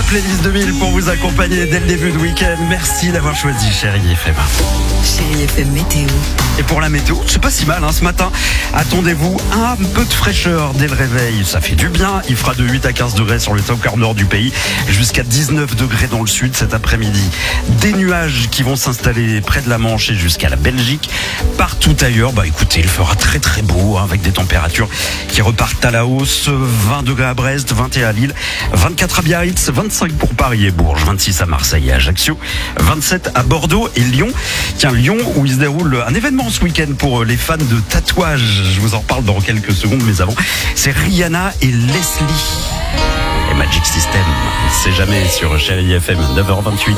playlist 2000 pour vous accompagner dès le début de week-end. Merci d'avoir choisi Chérie FM. Chérie FM météo. Et pour la météo, c'est pas si mal ce matin. Attendez-vous un peu de fraîcheur dès le réveil. Ça fait du bien. Il fera de 8 à 15 degrés sur le top nord du pays, jusqu'à 19 degrés dans le sud cet après-midi. Des nuages qui vont s'installer près de la Manche et jusqu'à la Belgique. Partout ailleurs, écoutez, il fera très très beau avec des températures qui repartent à la hausse. 20 degrés à Brest, 21 à Lille, 24 à Biarritz, 25 pour Paris et Bourges, 26 à Marseille et Ajaccio, 27 à Bordeaux et Lyon. Tiens, Lyon où il se déroule un événement ce week-end pour les fans de tatouage. Je vous en reparle dans quelques secondes, mais avant, c'est Rihanna et Leslie et Magic System. C'est jamais sur Chérie FM, 9h28.